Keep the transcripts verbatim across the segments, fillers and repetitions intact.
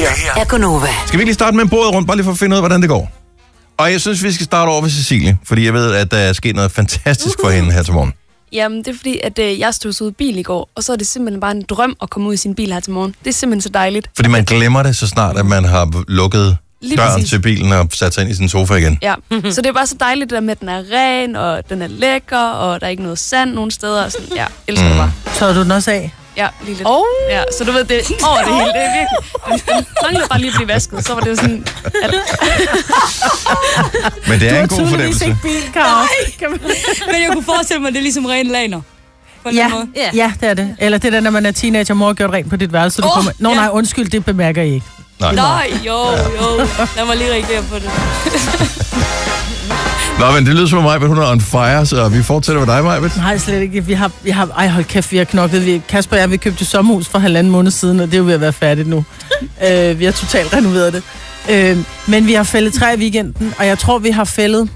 her er Gonova. Skal vi ikke lige starte med en bordet rundt, bare lige for at finde ud af, hvordan det går? Og jeg synes, vi skal starte over ved Cecilie, fordi jeg ved, at der er sket noget fantastisk for hende her til morgen. Jamen, det er fordi, at øh, jeg stod ud i bil i går, og så er det simpelthen bare en drøm at komme ud i sin bil her til morgen. Det er simpelthen så dejligt. Fordi man glemmer det, så snart at man har lukket lige døren præcis til bilen og sat sig ind i sin sofa igen. Ja, så det er bare så dejligt, det der med, at den er ren, og den er lækker, og der er ikke noget sand nogen steder. Sådan, ja, elsker mm. det bare. Så du den også af? Ja, lige lidt. Oh. Ja, så du ved, det er over det hele. Det er virkelig... Den manglede bare lige at blive vasket, så var det sådan... At... Men det er en god fornemmelse. Ikke bil, Karo. Men jeg kunne forestille mig, at det er ligesom ren laner. Ja, ja, ja, det er det. Eller det der, når man er teenager, mor har gjort rent på dit værelse. Oh, kommer... Nå ja. Nej, undskyld, det bemærker I ikke. Nej, nej jo, jo. Lad mig lige reagere på det. Nå, men det lyder som mig, at hun er on fire, så vi fortsætter med dig, Majbet. Nej, slet ikke. Vi har, vi har, ej, hold kæft, vi har knoklet. Vi, Kasper og jeg, vi købte et sommerhus for halvanden måned siden, og det er jo ved at være færdigt nu. uh, vi har totalt renoveret det. Uh, men vi har fældet træ i weekenden, og jeg tror, vi har fældet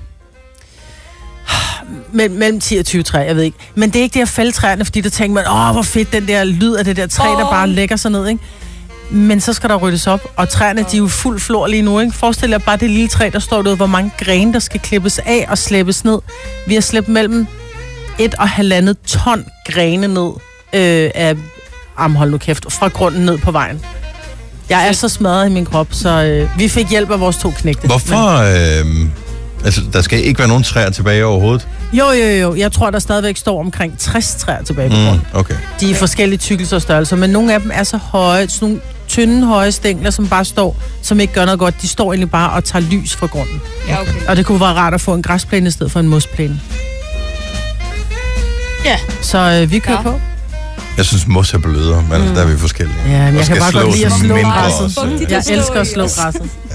mellem ti og tyve træ, jeg ved ikke. Men det er ikke det at fælde træerne, fordi der tænker man, åh, hvor fedt den der lyd af det der træ, oh. der bare lægger sig ned, ikke? Men så skal der ryddes op, og træerne, de er jo fuld flor lige nu, ikke? Forestil jer bare det lille træ, der står derude, hvor mange grene, der skal klippes af og slæbes ned. Vi har slæbt mellem et og halvandet ton grene ned øh, af, am, hold nu kæft, fra grunden ned på vejen. Jeg er så smadret i min krop, så øh, vi fik hjælp af vores to knægte. Hvorfor? Øh, altså, der skal ikke være nogen træer tilbage overhovedet? Jo, jo, jo. Jeg tror, der stadigvæk står omkring tres træer tilbage på grunden. Mm, okay. De er forskellige tykkelser og størrelser, men nogle af dem er så høje, sådan nogle tynde, høje stængler, som bare står, som ikke gør noget godt. De står egentlig bare og tager lys fra grunden. Ja, okay. Og det kunne være rart at få en græsplæne i stedet for en mosplæne. Ja. Så øh, vi kører ja. på. Jeg synes, mos er blødere, men mm. der er vi forskellige. Ja, men jeg kan bare godt lide at slå græsset. Jeg elsker at slå yes. græsset. Ja.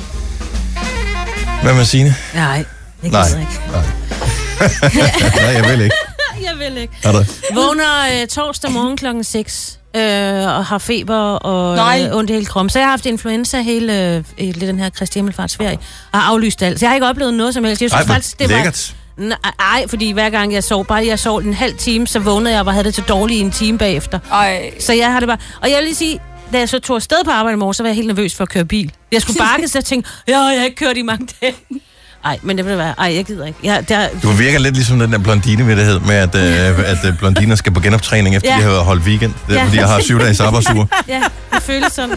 Hvad med Signe? Nej, jeg Nej. gider ikke. Nej. Nej, jeg vil ikke. Jeg vil ikke. Er der? Vågner øh, torsdag morgen klokken seks. Øh, og har feber og øh, ondt i hele kroppen. Så jeg har haft influenza hele, øh, hele den her Kristi Himmelfartsferie, og har aflyst alt. Så jeg har ikke oplevet noget som helst. Jeg synes Ej, faktisk, det lækkert. var... Nej, fordi hver gang jeg sov, bare jeg sov en halv time, så vågnede jeg og havde det til dårligt i en time bagefter. Ej. Så jeg har det bare... Og jeg vil lige sige, da jeg så tog afsted på arbejde i morgen, så var jeg helt nervøs for at køre bil. Jeg skulle bakke, så jeg tænkte, ja, jeg har ikke kørt i mange dage. Ej, men det vil være... Ej, jeg gider ikke. Jeg, der... Du virker lidt ligesom den der blondine-vittighed med, at, øh, at øh, blondiner skal på genoptræning, efter ja. de har holdt weekend. Det er, ja. fordi jeg har syv dages arbejdsuge. Ja, det føles sådan.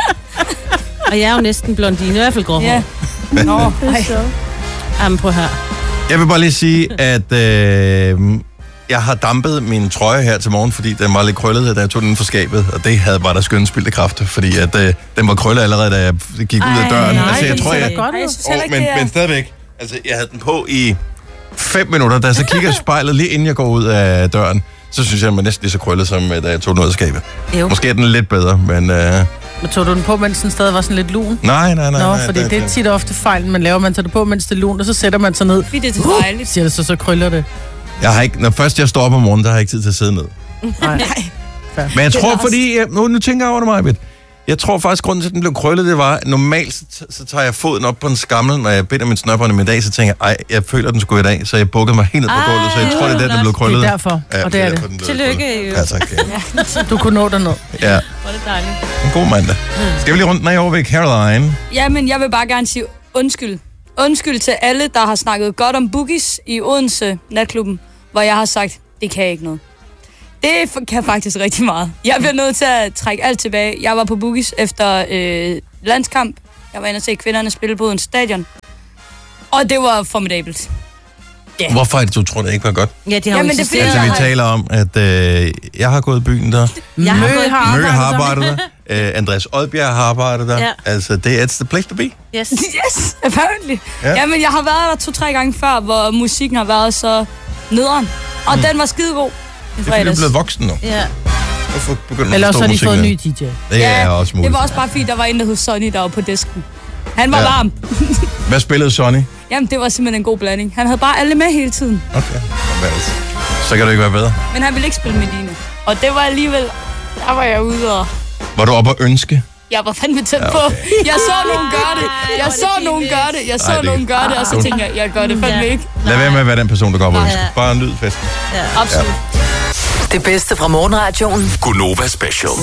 Og jeg er jo næsten blondine, i hvert fald gråhår. Ja. Nå, ej. Jamen, prøv her. Jeg vil bare lige sige, at øh, jeg har dampet min trøje her til morgen, fordi den var lidt krøllet, da jeg tog den for skabet. Og det havde bare der skønne spildte kræfter, fordi at, øh, den var krøllet allerede, da jeg gik ej, ud af døren. Nej, altså, jeg tror, jeg... Godt, jeg oh, men, men stadigvæk. Altså, jeg havde den på i fem minutter, da jeg så kigger i spejlet lige inden jeg går ud af døren. Så synes jeg, at den var næsten lige så krøllet, som da jeg tog den ud af skabet. Jo. Måske er den lidt bedre, men... Øh... Men tog du den på, mens den stadig var sådan lidt lun? Nej, nej, nej. Nå, nej, fordi nej, det er tit ofte fejl, man laver. Man tager det på, mens det er lun, og så sætter man sig ned. Fordi det er så dejligt. Uh, siger det så, så krøller det. Jeg har ikke... Når først jeg står op om morgenen, der har jeg ikke tid til at sidde ned. Nej. Men jeg tror, fordi... Jeg, nu, nu tænker jeg over det meget, Britt. Jeg tror faktisk, grunden til, at den blev krøllet, det var, normalt så, så tager jeg foden op på en skammel, når jeg binder min snørbånd i min dag, så tænker jeg, ej, jeg føler, den skulle i dag, så jeg bukkede mig helt ned på gulvet, så jeg tror, det er den, der blev krøllet. Det er derfor, ja, og det er det. Tillykke, jo. Ja, tak. Ja. Du kunne nå derned. Ja. Hvor er det dejligt. En god mandag. Skal vi lige rundt den af over ved Caroline? Ja, men jeg vil bare gerne sige undskyld. Undskyld til alle, der har snakket godt om boogies i Odense natklubben, hvor jeg har sagt, det kan jeg ikke noget. Det kan faktisk rigtig meget. Jeg bliver nødt til at trække alt tilbage. Jeg var på boogies efter øh, landskamp. Jeg var inde og se kvinderne spille på en stadion. Og det var formidabelt. Yeah. Hvorfor er det, du tror, det ikke var godt? Ja, de har Jamen, jo det altså, vi taler om, at øh, jeg har gået i byen der. Jeg har gået i byen. Mø har arbejdet der. Øh, Andreas Oddbjerg har arbejdet der. Ja. Altså, det er the place to be. Yes. Yes, apparently. Ja. Jamen, jeg har været der to-tre gange før, hvor musikken har været så nederen. Og mm. den var skidegod. Det er fordi, du er blevet voksen nu. Ja. Hvorfor begynder eller også så har de fået en ny D J. Det er ja, også muligt. Det var også bare fordi, der var en, der hed Sonny, der var på disken. Han var ja. varm. Hvad spillede Sonny? Jamen, det var simpelthen en god blanding. Han havde bare alle med hele tiden. Okay. Så kan det ikke være bedre. Men han ville ikke spille Medina. Og det var alligevel... Der var jeg ude og... Var du oppe at ønske? Jeg var fandme tæt ja, okay. på. Jeg så nogen gøre det. Jeg så nogen gøre det. Jeg så Ej, det... nogen gøre det, og så tænkte jeg, jeg gør det fandme ikke. Lad være med at være den person, der går op og ønske. Bare nyd festen. Ja, absolut. Det bedste fra morgenradioen. Gonova Special.